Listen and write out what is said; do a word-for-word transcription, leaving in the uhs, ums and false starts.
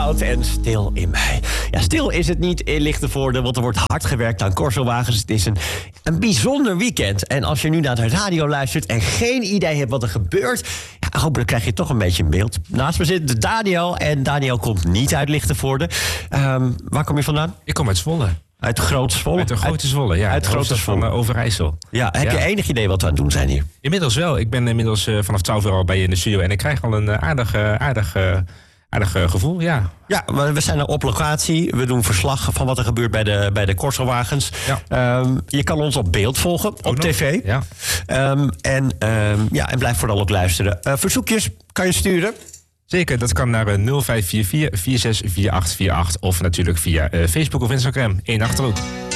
Wout en Stil in mij. Ja, stil is het niet in Lichtenvoorde, want er wordt hard gewerkt aan Corsowagens. Het is een, een bijzonder weekend. En als je nu naar de radio luistert en geen idee hebt wat er gebeurt, ja, hopelijk krijg je toch een beetje een beeld. Naast me zit Daniel en Daniel komt niet uit Lichtenvoorde. Um, waar kom je vandaan? Ik kom uit Zwolle. Uit Groot Zwolle? Uit de Grote Zwolle, ja. Uit Grote Zwolle. Van uh, Overijssel. Ja, heb ja. je enig idee wat we aan het doen zijn hier? Inmiddels wel. Ik ben inmiddels uh, vanaf twaalf uur al bij je in de studio. En ik krijg al een uh, aardig, uh, aardig, uh, aardig uh, gevoel, ja. Ja, we zijn er op locatie. We doen verslag van wat er gebeurt bij de, bij de Corsowagens. Ja. Um, je kan ons op beeld volgen, op ook tv. Ja. Um, en, um, ja, en blijf vooral ook luisteren. Uh, verzoekjes kan je sturen. Zeker, dat kan naar nul vijf vier vier, vier zes vier acht vier acht of natuurlijk via uh, Facebook of Instagram. Eén Achterhoek.